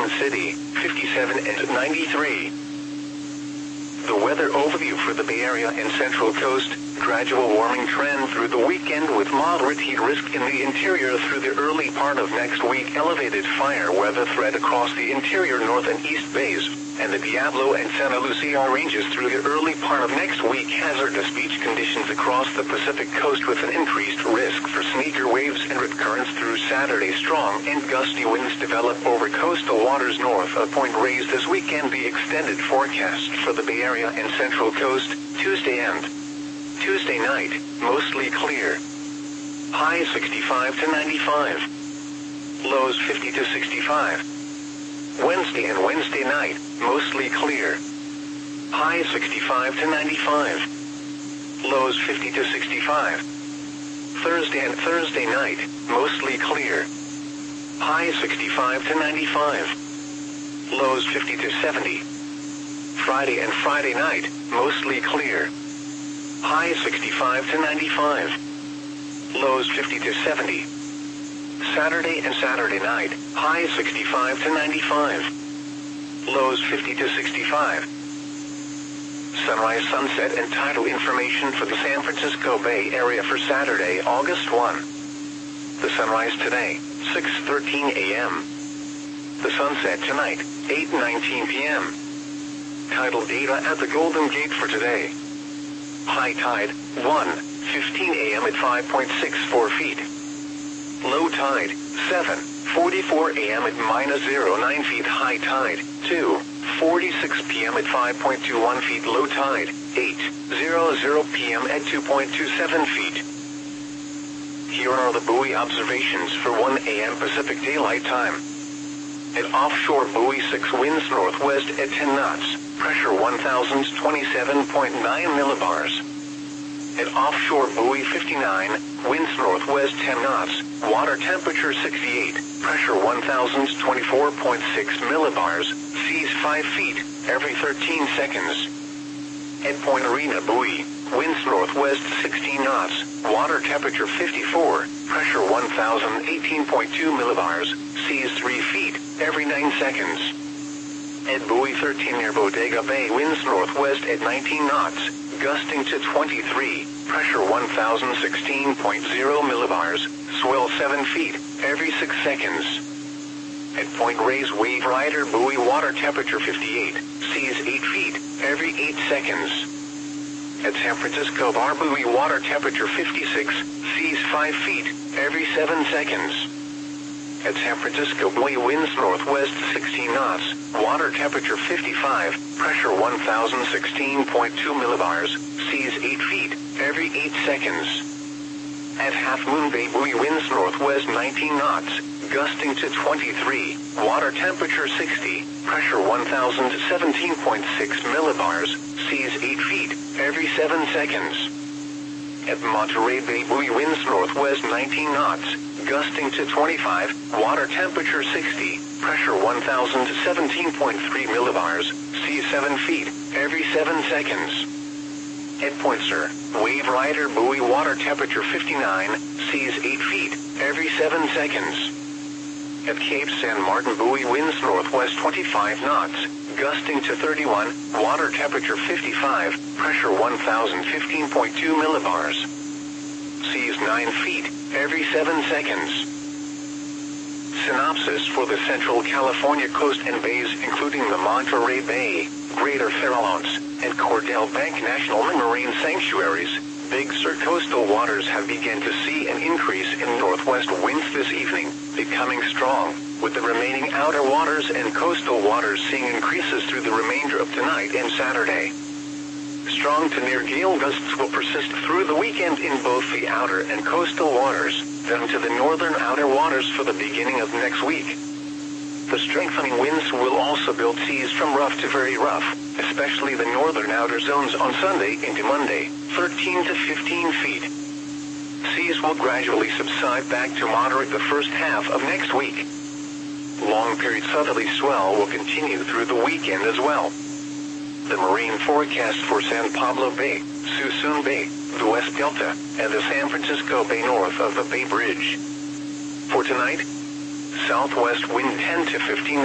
Ocean City, 57 and 93. The weather overview for the Bay Area and Central Coast: gradual warming trend through the weekend with moderate heat risk in the interior through the early part of next week. Elevated fire weather threat across the interior North and East Bays and the Diablo and Santa Lucia ranges through the early part of next week. Hazardous beach conditions across the Pacific coast with an increased risk for sneaker waves and rip currents through Saturday. Strong and gusty winds develop over coastal waters north of Point Reyes this weekend. The extended forecast for the Bay Area and Central Coast: Tuesday night, mostly clear. Highs 65 to 95. Lows 50 to 65. Wednesday and Wednesday night, mostly clear. Highs 65 to 95. Lows 50 to 65. Thursday and Thursday night, mostly clear. Highs 65 to 95. Lows 50 to 70. Friday and Friday night, mostly clear. Highs 65 to 95. Lows 50 to 70. Saturday and Saturday night, highs 65 to 95. Lows 50 to 65. Sunrise, sunset, and tidal information for the San Francisco Bay Area for Saturday, August 1. The sunrise today, 6:13 a.m. The sunset tonight, 8:19 p.m. Tidal data at the Golden Gate for today. High tide, 1:15 a.m. at 5.64 feet. Low tide, 7:44 a.m. at -0.9 feet. High tide, 2:46 p.m. at 5.21 feet. Low tide, 8:00 p.m. at 2.27 feet. Here are the buoy observations for 1 a.m. Pacific Daylight Time. At offshore buoy 6, winds northwest at 10 knots, pressure 1,027.9 millibars. At offshore buoy 59, winds northwest 10 knots, water temperature 68, pressure 1,024.6 millibars, seas 5 feet, every 13 seconds. At Point Arena buoy, winds northwest 16 knots, water temperature 54, pressure 1,018.2 millibars, seas 3 feet, every 9 seconds. At buoy 13 near Bodega Bay, winds northwest at 19 knots, gusting to 23, pressure 1,016.0 millibars, swell 7 feet, every 6 seconds. At Point Reyes Wave Rider buoy, water temperature 58, seas 8 feet, every 8 seconds. At San Francisco Bar buoy, water temperature 56, seas 5 feet, every 7 seconds. At San Francisco buoy, winds northwest 16 knots, water temperature 55, pressure 1,016.2 millibars, seas 8 feet, every 8 seconds. At Half Moon Bay buoy, winds northwest 19 knots, gusting to 23, water temperature 60, pressure 1,017.6 millibars, seas 8 feet, every 7 seconds. At Monterey Bay buoy, winds northwest 19 knots, gusting to 25, water temperature 60, pressure 1,017.3 millibars, seas 7 feet, every 7 seconds. At Point Sur, Wave Rider buoy, water temperature 59, seas 8 feet, every 7 seconds. At Cape San Martin buoy, winds northwest 25 knots, gusting to 31, water temperature 55, pressure 1,015.2 millibars. Seas 9 feet, every 7 seconds. Synopsis for the Central California coast and bays, including the Monterey Bay, Greater Farallones, and Cordell Bank National Marine Sanctuaries, Big Sur coastal waters have begun to see an increase in northwest winds this evening, becoming strong, with the remaining outer waters and coastal waters seeing increases through the remainder of tonight and Saturday. Strong to near gale gusts will persist through the weekend in both the outer and coastal waters, then to the northern outer waters for the beginning of next week. The strengthening winds will also build seas from rough to very rough, especially the northern outer zones on Sunday into Monday, 13 to 15 feet. Seas will gradually subside back to moderate the first half of next week. Long-period southerly swell will continue through the weekend as well. The marine forecast for San Pablo Bay, Suisun Bay, the West Delta, and the San Francisco Bay north of the Bay Bridge. For tonight, southwest wind 10 to 15